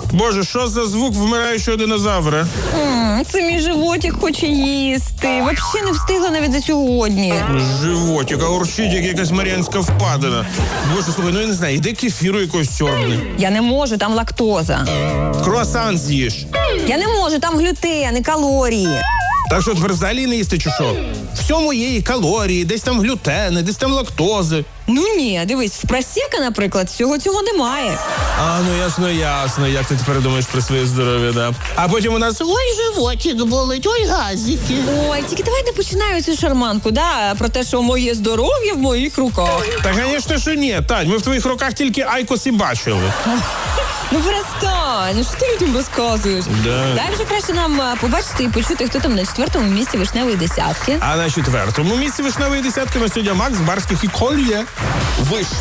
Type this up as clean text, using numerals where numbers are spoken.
Боже, що за звук вмираючого динозавра? Це мій животик хоче їсти. Взагалі не встигла навіть за сьогодні. Животик, а урчить, як якась Мар'янська впадина. Боже, слухай, ну я не знаю, іди кефіру якось сьорбни. Я не можу, там лактоза. Круасан з'їж. Я не можу, там глютен і калорії. Так що тепер взагалі не їсти чи що? Всьому є і калорії, десь там глютени, десь там лактози. Ну ні, дивись, в просека, наприклад, всього цього немає. А, ну ясно. Як ти тепер думаєш про своє здоров'я, да? А потім у нас ой, животик болить, ой, газики. Ой, тільки давай не починаю цю шарманку, да? Про те, що моє здоров'я в моїх руках. Та, звісно, що ні, Тань, ми в твоїх руках тільки айкос і бачили. Ну перестань, ну що ти людям розказуєш? Да. Дай вже краще нам побачити і почути, хто там на 4-му місці вишневої десятки. А на 4-му місці вишневої десятки на сьогодні Макс Барських і Кольє.